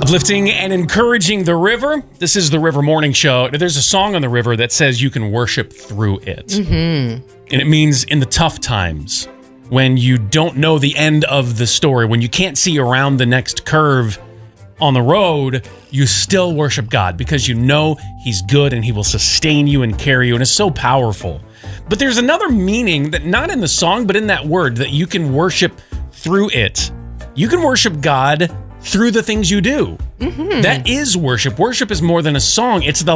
Uplifting and encouraging the river. This is the River Morning Show. There's a song on the river that says you can worship through it. Mm-hmm. And it means in the tough times, when you don't know the end of the story, when you can't see around the next curve on the road, you still worship God because you know He's good and He will sustain you and carry you, and it's so powerful. But there's another meaning that not in the song, but in that word, that you can worship through it. You can worship God through the things you do. Mm-hmm. That is worship. Worship is more than a song. It's the